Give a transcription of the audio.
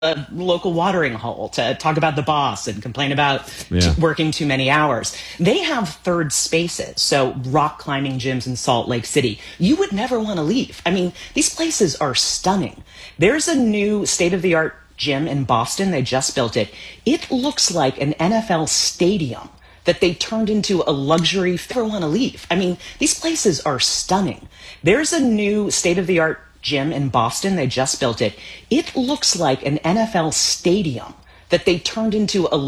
a local watering hole to talk about the boss and complain about Yeah. working too many hours. They have third spaces, so rock climbing gyms in Salt Lake City. You would never want to leave. I mean, these places are stunning. There's a new state-of-the-art gym in Boston. They just built it. It looks like an NFL stadium that they turned into a luxury. Never want to leave. I mean, these places are stunning. There's a new state-of-the-art gym in Boston. They just built it. It looks like an NFL stadium that they turned into a